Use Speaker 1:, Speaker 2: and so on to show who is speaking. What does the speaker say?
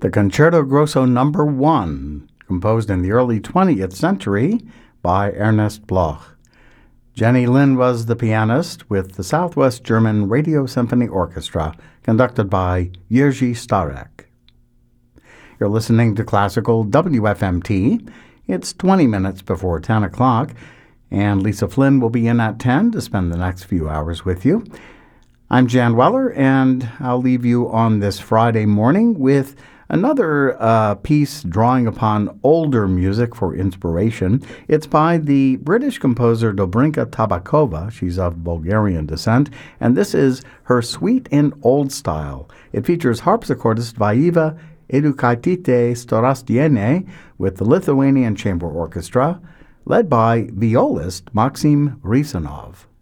Speaker 1: The Concerto Grosso No. 1, composed in the early 20th century by Ernest Bloch. Jenny Lind was the pianist with the Southwest German Radio Symphony Orchestra, conducted by Jerzy Starek. You're listening to Classical WFMT. It's 20 minutes before 10 o'clock, and Lisa Flynn will be in at 10 to spend the next few hours with you. I'm Jan Weller, and I'll leave you on this Friday morning with another piece drawing upon older music for inspiration. It's by the British composer Dobrinka Tabakova. She's of Bulgarian descent, and this is her Suite in Old Style. It features harpsichordist Vaiva Edukaitite Storastiene with the Lithuanian Chamber Orchestra, led by violist Maxim Risanov.